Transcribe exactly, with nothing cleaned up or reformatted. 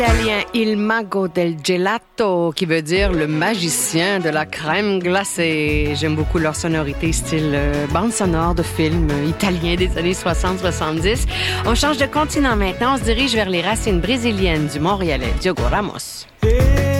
Italien Il Mago del Gelato, qui veut dire le magicien de la crème glacée. J'aime beaucoup leur sonorité, style euh, bande sonore de films italiens des années soixante soixante-dix. On change de continent maintenant, on se dirige vers les racines brésiliennes du Montréalais Diogo Ramos.